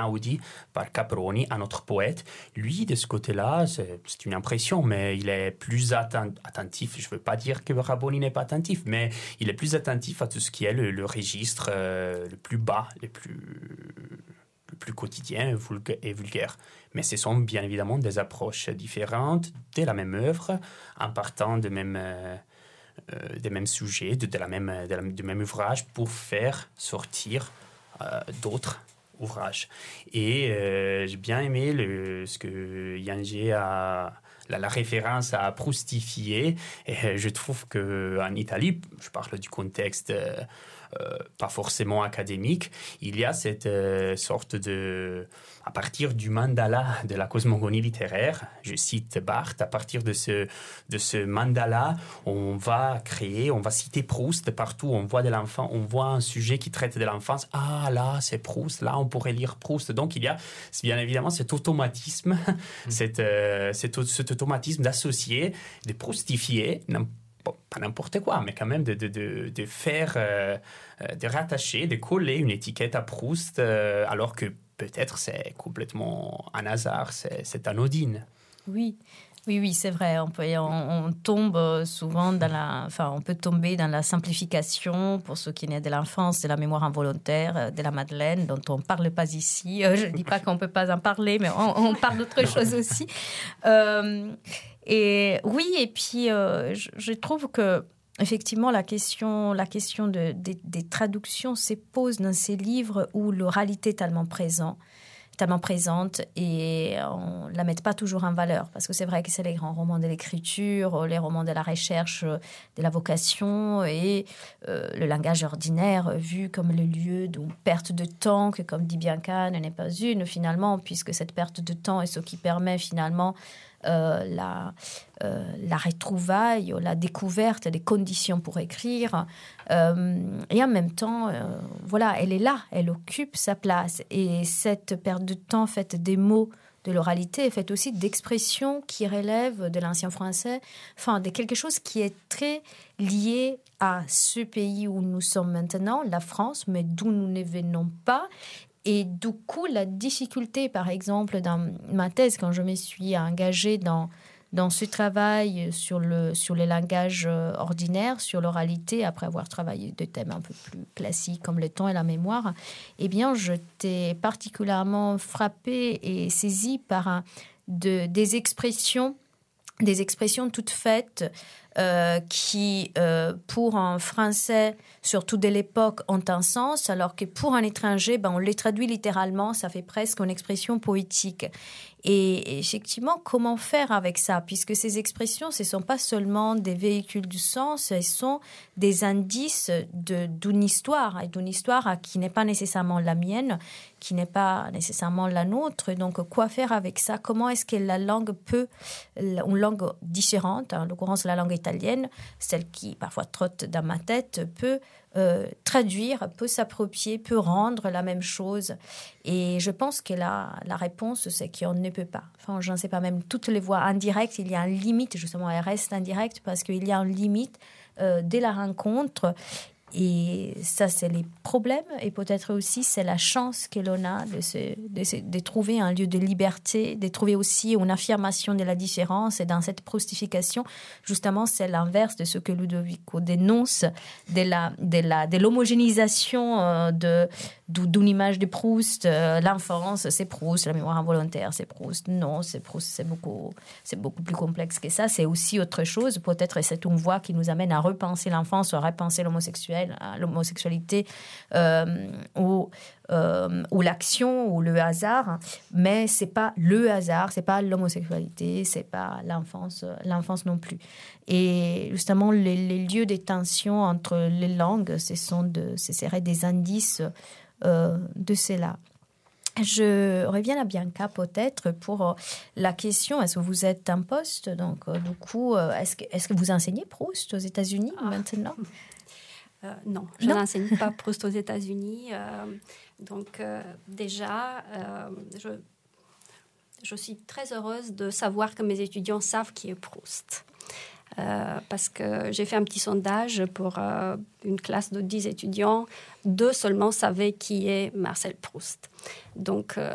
Einaudi par Caproni, un autre poète. Lui, de ce côté-là, c'est une impression, mais il est plus attentif. Je ne veux pas dire que Raboni n'est pas attentif, mais il est plus attentif à tout ce qui est le registre le plus bas, le plus quotidien et vulgaire. Mais ce sont bien évidemment des approches différentes de la même œuvre, en partant des mêmes sujets, du même ouvrage, pour faire sortir d'autres ouvrages. Et j'ai bien aimé ce que Yangé a... La référence à proustifier. Et je trouve qu'en Italie, je parle du contexte pas forcément académique, il y a cette sorte de... À partir du mandala de la cosmogonie littéraire, je cite Barthes, à partir de ce mandala, on va citer Proust partout, on voit un sujet qui traite de l'enfance. Ah, là, c'est Proust, là, on pourrait lire Proust. Donc, il y a bien évidemment cet automatisme, cet automatisme d'associer, de proustifier, pas n'importe quoi, mais quand même de faire, de rattacher, de coller une étiquette à Proust, alors que peut-être c'est complètement un hasard, c'est anodine. Oui, c'est vrai. On tombe souvent on peut tomber dans la simplification pour ce qui est de l'enfance, de la mémoire involontaire, de la Madeleine, dont on ne parle pas ici. Je ne dis pas qu'on ne peut pas en parler, mais on parle d'autre chose aussi. Et puis je trouve que effectivement la question des traductions se pose dans ces livres où l'oralité est tellement présente et on ne la met pas toujours en valeur. Parce que c'est vrai que c'est les grands romans de l'écriture, les romans de la recherche, de la vocation et le langage ordinaire vu comme le lieu d'une perte de temps que, comme dit Bianca, n'est pas une finalement, puisque cette perte de temps est ce qui permet finalement la retrouvaille, la découverte des conditions pour écrire. Et en même temps, elle est là, elle occupe sa place. Et cette perte de temps faite des mots de l'oralité est faite aussi d'expressions qui relèvent de l'ancien français, de quelque chose qui est très lié à ce pays où nous sommes maintenant, la France, mais d'où nous ne venons pas. Et du coup, la difficulté, par exemple, dans ma thèse, quand je me suis engagée dans ce travail sur les langages ordinaires, sur l'oralité, après avoir travaillé des thèmes un peu plus classiques comme le temps et la mémoire, eh bien, j'étais particulièrement frappée et saisie par des expressions toutes faites qui, pour un Français, surtout de l'époque, ont un sens, alors que pour un étranger, on les traduit littéralement, ça fait presque une expression poétique. Et effectivement, comment faire avec ça? Puisque ces expressions, ce ne sont pas seulement des véhicules du sens, elles sont des indices d'une histoire, et d'une histoire qui n'est pas nécessairement la mienne, qui n'est pas nécessairement la nôtre. Donc, quoi faire avec ça? Comment est-ce que la langue une langue différente, en l'occurrence la langue italienne, celle qui parfois trotte dans ma tête, peut traduire, peut s'approprier, peut rendre la même chose. Et je pense que la réponse, c'est qu'on ne peut pas. Enfin, je ne sais pas, même toutes les voies indirectes, il y a une limite, justement, elles restent indirectes parce qu'il y a une limite dès la rencontre. Et ça, c'est les problèmes. Et peut-être aussi, c'est la chance que l'on a de trouver un lieu de liberté, de trouver aussi une affirmation de la différence. Et dans cette proustification, justement, c'est l'inverse de ce que Ludovico dénonce, de l'homogénéisation d'une image de Proust. L'enfance, c'est Proust. La mémoire involontaire, c'est Proust. Non, c'est Proust. C'est beaucoup plus complexe que ça. C'est aussi autre chose. Peut-être c'est une voie qui nous amène à repenser l'enfance, à repenser l'homosexualité ou l'action ou le hasard, mais c'est pas le hasard, c'est pas l'homosexualité, c'est pas l'enfance non plus. Et justement, les lieux de tension entre les langues, ce seraient des indices de cela. Je reviens à Bianca peut-être pour la question, est-ce que vous êtes en poste? Donc, du coup, est-ce que vous enseignez Proust aux États-Unis maintenant? Non, je n'enseigne pas Proust aux États-Unis. Déjà, je suis très heureuse de savoir que mes étudiants savent qui est Proust. Parce que j'ai fait un petit sondage pour une classe de 10 étudiants. 2 seulement savaient qui est Marcel Proust. Donc,